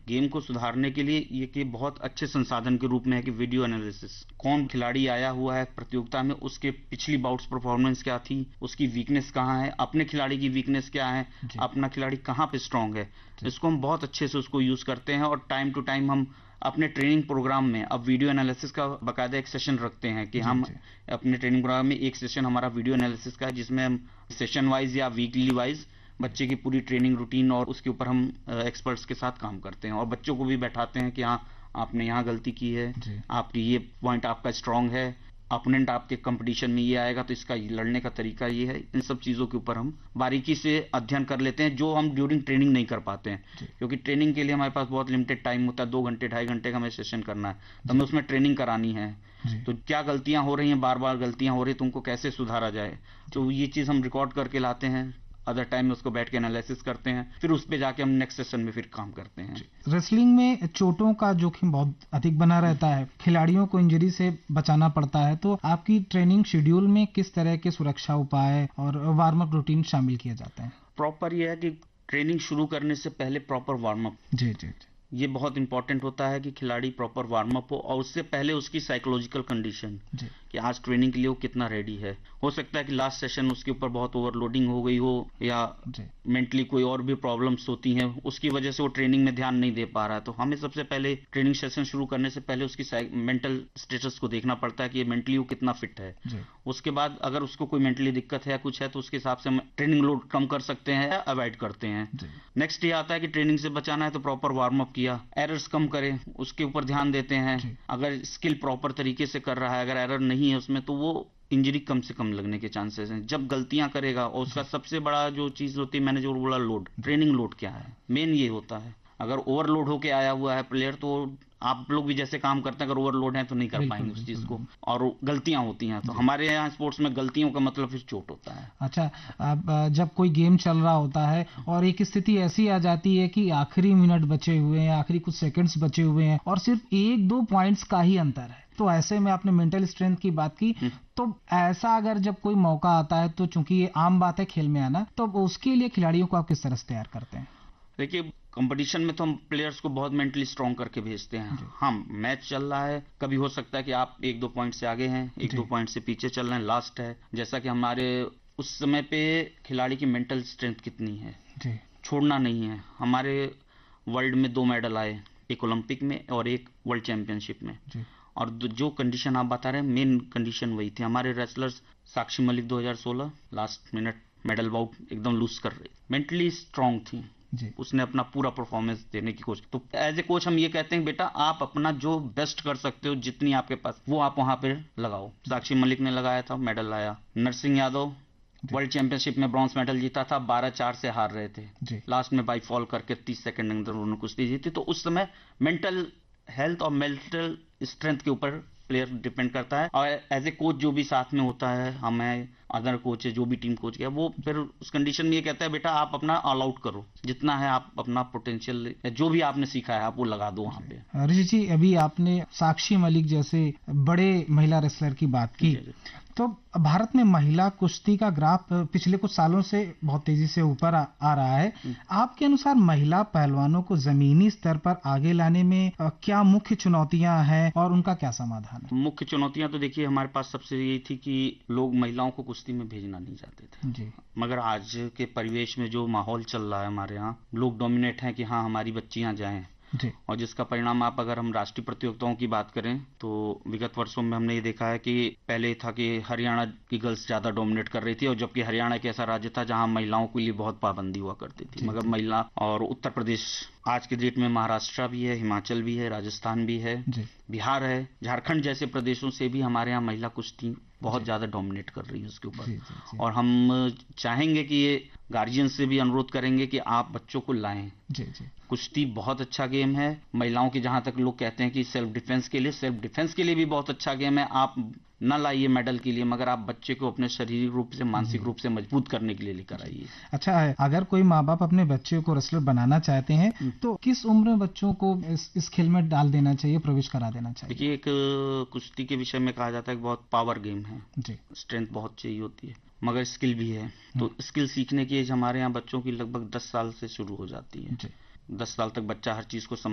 Game को सुधारने के लिए ये कि बहुत अच्छे संसाधन के रूप में है कि वीडियो एनालिसिस, कौन खिलाड़ी आया हुआ है प्रतियोगिता में, उसके पिछली बाउट्स परफॉर्मेंस क्या थी, उसकी वीकनेस कहाँ है, अपने खिलाड़ी की वीकनेस क्या है, अपना खिलाड़ी कहाँ पे स्ट्रांग है, इसको हम बहुत अच्छे से उसको यूज करते हैं। और टाइम टू टाइम हम अपने ट्रेनिंग प्रोग्राम में अब वीडियो एनालिसिस का बकायदा एक सेशन रखते हैं कि हम अपने ट्रेनिंग प्रोग्राम में एक सेशन हमारा वीडियो एनालिसिस का है, जिसमें हम सेशन वाइज या वीकली वाइज बच्चे की पूरी ट्रेनिंग रूटीन और उसके ऊपर हम एक्सपर्ट्स के साथ काम करते हैं और बच्चों को भी बैठाते हैं कि हाँ आपने यहाँ गलती की है, आपकी ये पॉइंट आपका स्ट्रांग है, अपोनेंट आपके कंपटीशन में ये आएगा तो इसका लड़ने का तरीका ये है। इन सब चीज़ों के ऊपर हम बारीकी से अध्ययन कर लेते हैं जो हम ड्यूरिंग ट्रेनिंग नहीं कर पाते हैं, क्योंकि ट्रेनिंग के लिए हमारे पास बहुत लिमिटेड टाइम होता है, 2 घंटे 2.5 घंटे का हमें सेशन करना है, तो हमें उसमें ट्रेनिंग करानी है। तो क्या गलतियां हो रही हैं, बार बार गलतियां हो रही हैं, तो उनको कैसे सुधारा जाए, तो ये चीज़ हम रिकॉर्ड करके लाते हैं। अदर टाइम में उसको बैठ के एनालिसिस करते हैं, फिर उस पे जाके हम नेक्स्ट सेशन में फिर काम करते हैं। रेसलिंग में चोटों का जोखिम बहुत अधिक बना रहता है, खिलाड़ियों को इंजरी से बचाना पड़ता है, तो आपकी ट्रेनिंग शेड्यूल में किस तरह के सुरक्षा उपाय और वार्म अप रूटीन शामिल किए जाते हैं? प्रॉपर ये है कि ट्रेनिंग शुरू करने से पहले प्रॉपर वार्म अप, जी, ये बहुत इंपॉर्टेंट होता है कि खिलाड़ी प्रॉपर वार्म अप हो और उससे पहले उसकी साइकोलॉजिकल कंडीशन कि आज ट्रेनिंग के लिए वो कितना रेडी है। हो सकता है कि लास्ट सेशन उसके ऊपर बहुत ओवरलोडिंग हो गई हो या मेंटली कोई और भी प्रॉब्लम्स होती हैं, उसकी वजह से वो ट्रेनिंग में ध्यान नहीं दे पा रहा है। तो हमें सबसे पहले ट्रेनिंग सेशन शुरू करने से पहले उसकी मेंटल स्टेटस को देखना पड़ता है कि मेंटली वो कितना फिट है। उसके बाद अगर उसको कोई मेंटली दिक्कत है या कुछ है तो उसके हिसाब से हम ट्रेनिंग लोड कम कर सकते हैं या अवॉइड करते हैं। नेक्स्ट ये आता है कि ट्रेनिंग से बचाना है तो प्रॉपर वार्म अप किया, एरर्स कम करें उसके ऊपर ध्यान देते हैं। अगर स्किल प्रॉपर तरीके से कर रहा है, अगर एरर नहीं है उसमें, तो वो इंजरी कम से कम लगने के चांसेस हैं। जब गलतियां करेगा और उसका सबसे बड़ा जो चीज होती है, मैंने जो बोला लोड, ट्रेनिंग लोड क्या है, मेन ये होता है। अगर ओवरलोड होके आया हुआ है प्लेयर तो आप लोग भी जैसे काम करते हैं, अगर ओवरलोड है तो नहीं कर पाएंगे उस चीज को, और गलतियां होती हैं। तो हमारे यहाँ स्पोर्ट्स में गलतियों का मतलब फिर चोट होता है। अच्छा, अब जब कोई गेम चल रहा होता है और एक स्थिति ऐसी आ जाती है कि आखिरी मिनट बचे हुए हैं, आखिरी कुछ सेकंड्स बचे हुए हैं और सिर्फ 1-2 पॉइंट्स का ही अंतर है, तो ऐसे में आपने मेंटल स्ट्रेंथ की बात की, तो ऐसा अगर जब कोई मौका आता है तो चूंकि ये आम बात है खेल में आना, तो उसके लिए खिलाड़ियों को आप किस तरह से तैयार करते हैं? देखिए, कंपटीशन में तो हम प्लेयर्स को बहुत मेंटली स्ट्रांग करके भेजते हैं। हाँ, मैच चल रहा है, कभी हो सकता है कि आप 1-2 पॉइंट से आगे हैं, 1-2 पॉइंट से पीछे चल रहे हैं, लास्ट है, जैसा कि हमारे उस समय पे खिलाड़ी की मेंटल स्ट्रेंथ कितनी है, छोड़ना नहीं है। हमारे वर्ल्ड में 2 मेडल आए, एक ओलंपिक में और एक वर्ल्ड चैंपियनशिप में, और जो कंडीशन आप बता रहे हैं मेन कंडीशन वही थी। हमारे wrestlers Sakshi Malik 2016 last minute medal bought एकदम लूज कर रही, मेंटली स्ट्रांग थी, उसने अपना पूरा परफॉर्मेंस देने की कोशिश। तो एज ए कोच हम ये कहते हैं बेटा आप अपना जो बेस्ट कर सकते हो, जितनी आपके पास, वो आप वहां पे लगाओ। साक्षी मलिक ने लगाया था, मेडल आया। नरसिंह यादव वर्ल्ड चैंपियनशिप में ब्रॉन्ज मेडल जीता था, 12-4 से हार रहे थे, लास्ट में बाई फॉल करके 30 सेकंड अंदर उन्होंने कुश्ती जीती। तो उस समय मेंटल हेल्थ और मेंटल स्ट्रेंथ के ऊपर प्लेयर डिपेंड करता है, और एज ए कोच जो भी साथ में होता है, हमें अदर कोच है, जो भी टीम कोच है, वो फिर उस कंडीशन में ये कहता है बेटा आप अपना ऑल आउट करो, जितना है आप अपना पोटेंशियल, जो भी आपने सीखा है आप वो लगा दो वहां पे। ऋषि जी, अभी आपने साक्षी मलिक जैसे बड़े महिला रेसलर की बात की, तो भारत में महिला कुश्ती का ग्राफ पिछले कुछ सालों से बहुत तेजी से ऊपर आ रहा है। आपके अनुसार महिला पहलवानों को जमीनी स्तर पर आगे लाने में क्या मुख्य चुनौतियां हैं और उनका क्या समाधान है? मुख्य चुनौतियां तो देखिए हमारे पास सबसे यही थी कि लोग महिलाओं को कुश्ती में भेजना नहीं चाहते थे मगर आज के परिवेश में जो माहौल चल रहा है हमारे यहाँ, लोग डोमिनेट हैं कि हाँ हमारी बच्चियां जाएं, और जिसका परिणाम आप अगर हम राष्ट्रीय प्रतियोगिताओं की बात करें तो विगत वर्षों में हमने ये देखा है कि पहले था कि हरियाणा की गर्ल्स ज्यादा डोमिनेट कर रही थी, और जबकि हरियाणा एक ऐसा राज्य था जहां महिलाओं के लिए बहुत पाबंदी हुआ करती थी, मगर महिला, और उत्तर प्रदेश आज के डेट में महाराष्ट्र भी है, हिमाचल भी है, राजस्थान भी है, बिहार है, झारखंड जैसे प्रदेशों से भी हमारे यहाँ महिला कुश्ती बहुत ज्यादा डोमिनेट कर रही है उसके ऊपर। और हम चाहेंगे कि ये गार्जियन से भी अनुरोध करेंगे कि आप बच्चों को लाएं। कुश्ती बहुत अच्छा गेम है, महिलाओं की जहां तक लोग कहते हैं कि सेल्फ डिफेंस के लिए भी बहुत अच्छा गेम है। आप न लाइए मेडल के लिए, मगर आप बच्चे को अपने शारीरिक रूप से, मानसिक रूप से मजबूत करने के लिए लेकर आइए। अच्छा है, अगर कोई माँ बाप अपने बच्चे को रेसलर बनाना चाहते हैं तो किस उम्र में बच्चों को इस खेल में डाल देना चाहिए, प्रवेश करा देना चाहिए? देखिए, एक कुश्ती के विषय में कहा जाता है कि बहुत पावर गेम है, स्ट्रेंथ बहुत चाहिए होती है, मगर स्किल भी है। तो स्किल सीखने की एज हमारे यहाँ बच्चों की लगभग 10 साल से शुरू हो जाती है। 10 साल तक बच्चा हर चीज को